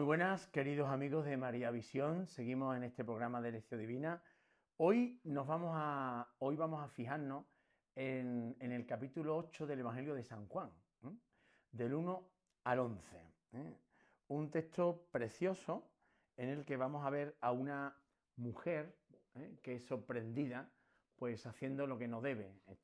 buenas, queridos amigos de María Visión. Seguimos en este programa de Lección Divina. Hoy vamos a fijarnos en el capítulo 8 del Evangelio de San Juan, del 1 al 11. Un texto precioso en el que vamos a ver a una mujer que es sorprendida pues haciendo lo que no debe.